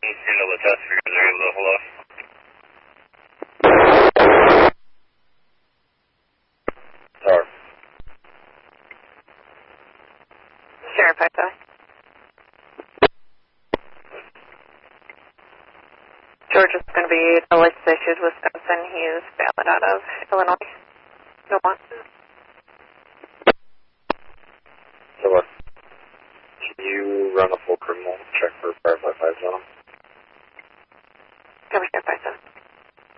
He's handle the test figures are able to hold off. Tower. Sheriff, I saw. George is going to be the license issued Wisconsin. He is valid out of Illinois. No one. So what? Can you run a full criminal check for 555 on him? Come here, 557.